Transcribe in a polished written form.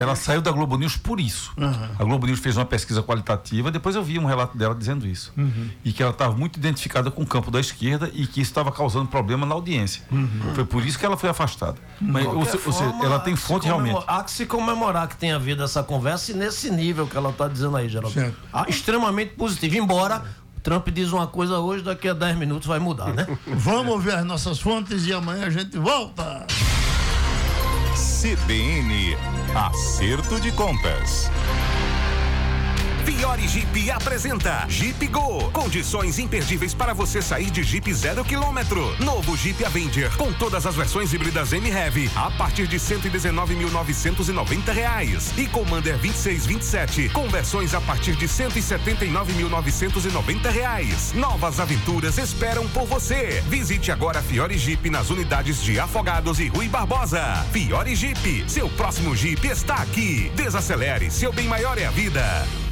Ela saiu da Globo News por isso. A Globo News fez uma pesquisa qualitativa, depois eu vi um relato dela dizendo isso. E que ela estava muito identificada com o campo da esquerda e que isso estava causando problema na audiência. Foi por isso que ela foi afastada. Mas, ou seja, ela tem fonte realmente. Há que se comemorar que tenha havido essa conversa e nesse nível que ela está dizendo aí, Geraldo. Extremamente positivo. Embora Trump diz uma coisa hoje, daqui a 10 minutos vai mudar, né? Vamos ver as nossas fontes e amanhã a gente volta. CBN, acerto de contas. Fiore Jeep apresenta Jeep Go. Condições imperdíveis para você sair de Jeep 0 km. Novo Jeep Avenger com todas as versões híbridas M-Heavy a partir de R$119.990 e Commander 2627 com versões a partir de R$179.990. Novas aventuras esperam por você. Visite agora a Fiore Jeep nas unidades de Afogados e Rui Barbosa. Fiore Jeep, seu próximo Jeep está aqui. Desacelere, seu bem maior é a vida.